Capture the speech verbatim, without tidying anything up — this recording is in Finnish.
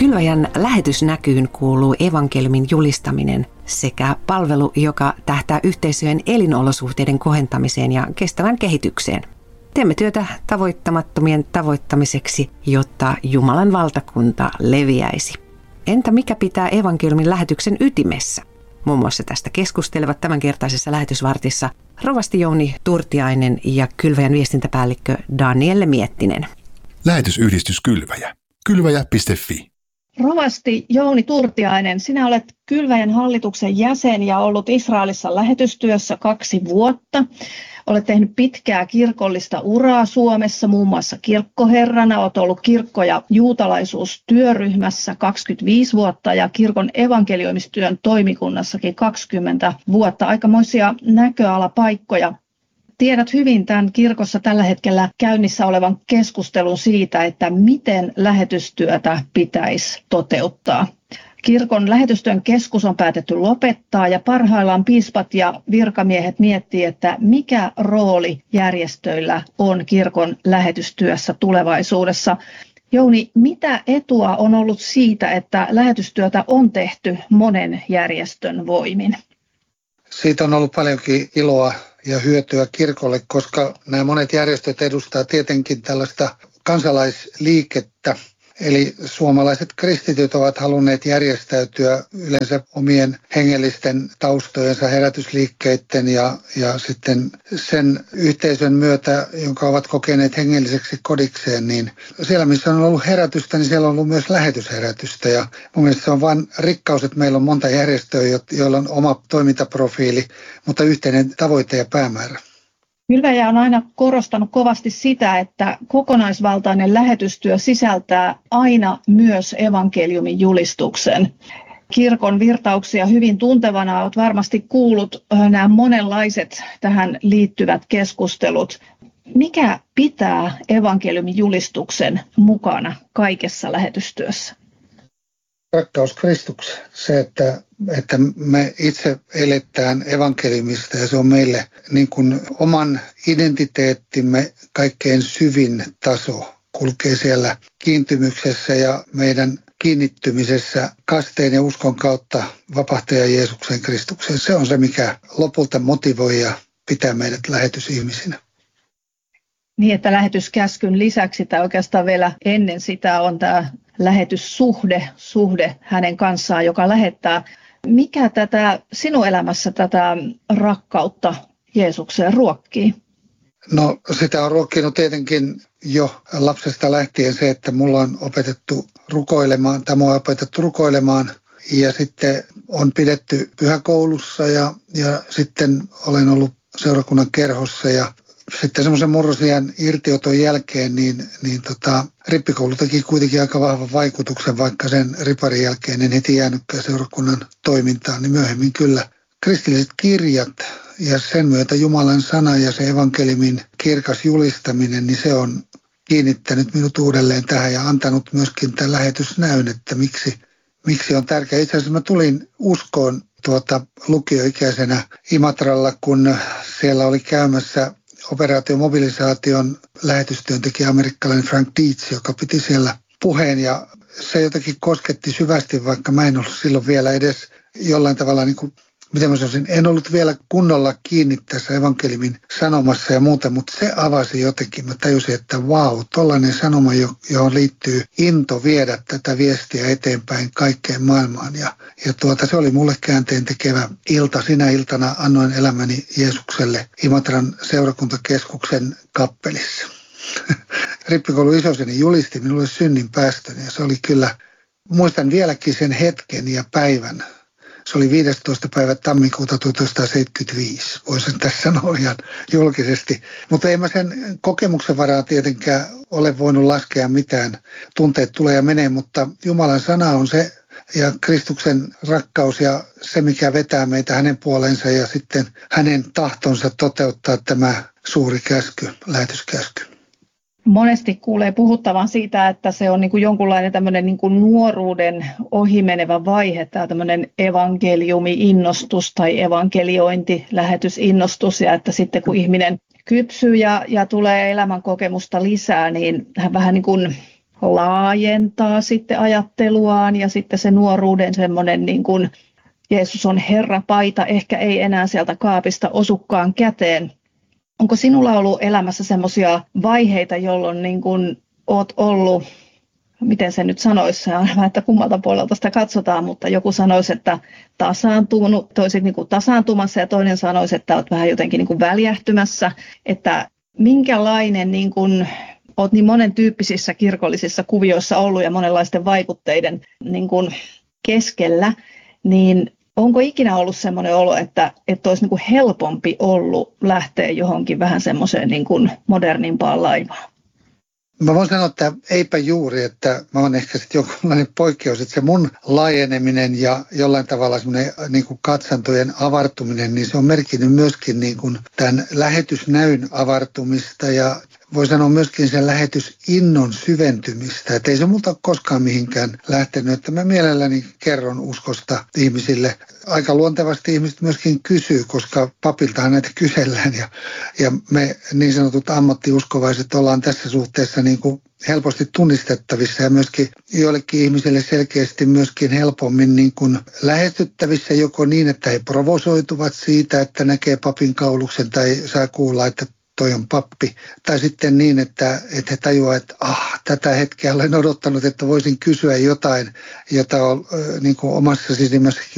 Kylväjän lähetysnäkyyn kuuluu evankeliumin julistaminen sekä palvelu, joka tähtää yhteisöjen elinolosuhteiden kohentamiseen ja kestävään kehitykseen. Teemme työtä tavoittamattomien tavoittamiseksi, jotta Jumalan valtakunta leviäisi. Entä mikä pitää evankeliumin lähetyksen ytimessä? Muun muassa tästä keskustelevat tämänkertaisessa lähetysvartissa rovasti Jouni Turtiainen ja Kylväjän viestintäpäällikkö Danielle Miettinen. Lähetysyhdistys Kylväjä. Kylväjä piste fi. Rovasti Jouni Turtiainen, sinä olet Kylväjän hallituksen jäsen ja ollut Israelissa lähetystyössä kaksi vuotta. Olet tehnyt pitkää kirkollista uraa Suomessa, muun muassa kirkkoherrana. Olet ollut kirkko- ja juutalaisuustyöryhmässä kaksikymmentäviisi vuotta ja kirkon evankelioimistyön toimikunnassakin kaksikymmentä vuotta. Aikamoisia näköalapaikkoja. Tiedät hyvin tämän kirkossa tällä hetkellä käynnissä olevan keskustelun siitä, että miten lähetystyötä pitäisi toteuttaa. Kirkon lähetystyön keskus on päätetty lopettaa ja parhaillaan piispat ja virkamiehet miettii, että mikä rooli järjestöillä on kirkon lähetystyössä tulevaisuudessa. Jouni, mitä etua on ollut siitä, että lähetystyötä on tehty monen järjestön voimin? Siitä on ollut paljonkin iloa ja hyötyä kirkolle, koska nämä monet järjestöt edustaa tietenkin tällaista kansalaisliikettä. Eli suomalaiset kristityt ovat halunneet järjestäytyä yleensä omien hengellisten taustojensa, herätysliikkeiden ja, ja sitten sen yhteisön myötä, jonka ovat kokeneet hengelliseksi kodikseen, niin siellä missä on ollut herätystä, niin siellä on ollut myös lähetysherätystä. Ja mun mielestä se on vain rikkaus, että meillä on monta järjestöä, joilla on oma toimintaprofiili, mutta yhteinen tavoite ja päämäärä. Kylväjä on aina korostanut kovasti sitä, että kokonaisvaltainen lähetystyö sisältää aina myös evankeliumin julistuksen. Kirkon virtauksia hyvin tuntevana olet varmasti kuullut nämä monenlaiset tähän liittyvät keskustelut. Mikä pitää evankeliumin julistuksen mukana kaikessa lähetystyössä? Rakkaus Kristukseen. Se, että, että me itse eletään evankeliumista ja se on meille niin kuin oman identiteettimme kaikkein syvin taso. Kulkee siellä kiintymyksessä ja meidän kiinnittymisessä kasteen ja uskon kautta vapahtaja Jeesuksen Kristukseen. Se on se, mikä lopulta motivoi ja pitää meidät lähetysihmisinä. Niin, että lähetyskäskyn lisäksi tai oikeastaan vielä ennen sitä on tämä lähetyssuhde, suhde hänen kanssaan, joka lähettää. Mikä tätä sinun elämässä tätä rakkautta Jeesukseen ruokkii? No sitä on ruokkinut tietenkin jo lapsesta lähtien se, että mulla on opetettu rukoilemaan, tai mua on opetettu rukoilemaan ja sitten on pidetty pyhäkoulussa ja, ja sitten olen ollut seurakunnan kerhossa ja sitten semmoisen murrosiän irtioton jälkeen, niin, niin tota, rippikoulu teki kuitenkin aika vahvan vaikutuksen, vaikka sen riparin jälkeen en heti jäänytkään seurakunnan toimintaan, niin myöhemmin kyllä kristilliset kirjat ja sen myötä Jumalan sana ja se evankeliumin kirkas julistaminen, niin se on kiinnittänyt minut uudelleen tähän ja antanut myöskin tämän lähetysnäyn, että miksi, miksi on tärkeää. Itse asiassa mä tulin uskoon tuota lukioikäisenä Imatralla, kun siellä oli käymässä operaatiomobilisaation lähetystyöntekijä amerikkalainen Frank Dietz, joka piti siellä puheen ja se jotenkin kosketti syvästi, vaikka mä en ollut silloin vielä edes jollain tavalla, niin kuin, miten mä sanoisin, en ollut vielä kunnolla kiinni tässä evankeliumin sanomassa ja muuta, mutta se avasi jotenkin. Mä tajusin, että vau, tollainen sanoma, johon liittyy into viedä tätä viestiä eteenpäin kaikkeen maailmaan. Ja, ja tuota, se oli mulle käänteen tekevä ilta. Sinä iltana annoin elämäni Jeesukselle Imatran seurakuntakeskuksen kappelissa. Rippikoulu isoseni julisti minulle synnin päästön ja se oli kyllä, muistan vieläkin sen hetken ja päivän. Se oli viidestoista päivä tammikuuta tuhatyhdeksänsataaseitsemänkymmentäviisi, voisin tässä sanoa ihan julkisesti. Mutta en mä sen kokemuksen varaa tietenkään ole voinut laskea mitään. Tunteet tulee ja menee, mutta Jumalan sana on se ja Kristuksen rakkaus ja se, mikä vetää meitä hänen puoleensa ja sitten hänen tahtonsa toteuttaa tämä suuri käsky, lähetyskäsky. Monesti kuulee puhuttavan siitä, että se on niin kuin jonkunlainen tämmöinen niin kuin nuoruuden ohimenevä vaihe, tämä tämmöinen evankeliumi-innostus tai evankeliointi, lähetysinnostus, ja että sitten kun ihminen kypsyy ja, ja tulee elämänkokemusta lisää, niin hän vähän niin kuin laajentaa sitten ajatteluaan ja sitten se nuoruuden semmoinen niin kuin Jeesus on Herra paita ehkä ei enää sieltä kaapista osukaan käteen. Onko sinulla ollut elämässä semmoisia vaiheita, jolloin niin kuin olet ollut, miten se nyt sanoisi, että kummalta puolelta sitä katsotaan, mutta joku sanoisi, että tasaantunut, toiset niin kuin tasaantumassa ja toinen sanoisi, että olet vähän jotenkin niin kuin väljähtymässä, että minkälainen niin kuin olet niin monen tyyppisissä kirkollisissa kuvioissa ollut ja monenlaisten vaikutteiden niin kuin keskellä, niin onko ikinä ollut semmoinen olo, että, että olisi niin kuin helpompi ollut lähteä johonkin vähän semmoiseen niin kuin modernimpaan laivaan? Mä voin sanoa, että eipä juuri, että mä oon ehkä sitten jonkunlainen poikkeus, että se mun laajeneminen ja jollain tavalla semmoinen niin kuin katsantojen avartuminen, niin se on merkinnyt myöskin niin kuin tämän lähetysnäyn avartumista ja voi sanoa myöskin sen lähetysinnon syventymistä. Että ei se multa ole koskaan mihinkään lähtenyt, että mä mielelläni kerron uskosta ihmisille. Aika luontevasti ihmiset myöskin kysyy, koska papiltahan näitä kysellään ja, ja me niin sanotut ammattiuskovaiset ollaan tässä suhteessa niin kuin helposti tunnistettavissa ja myöskin joillekin ihmisille selkeästi myöskin helpommin niin kuin lähestyttävissä joko niin, että he provosoituvat siitä, että näkee papin kauluksen tai saa kuulla, että toi on pappi. Tai sitten niin, että, että he tajuaa, että ah, tätä hetkeä olen odottanut, että voisin kysyä jotain, jota on niin kuin omassa sisimmässä